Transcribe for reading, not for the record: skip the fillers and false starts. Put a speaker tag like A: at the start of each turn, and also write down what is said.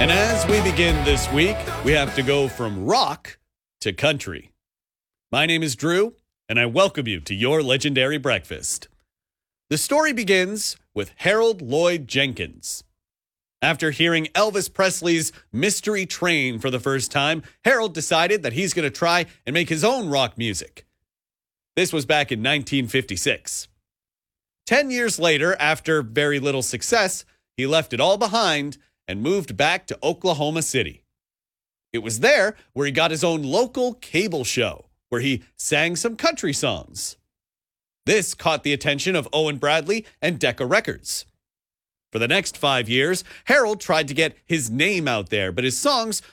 A: And as we begin this week, we have to go from rock to country. My name is Drew, and I welcome you to your legendary breakfast. The story begins with Harold Lloyd Jenkins. After hearing Elvis Presley's Mystery Train for the first time, Harold decided that he's going to try and make his own rock music. This was back in 1956. 10 years later, after very little success, he left it all behind and moved back to Oklahoma City. It was there where he got his own local cable show, where he sang some country songs. This caught the attention of Owen Bradley and Decca Records. For the next 5 years, Harold tried to get his name out there, but his songs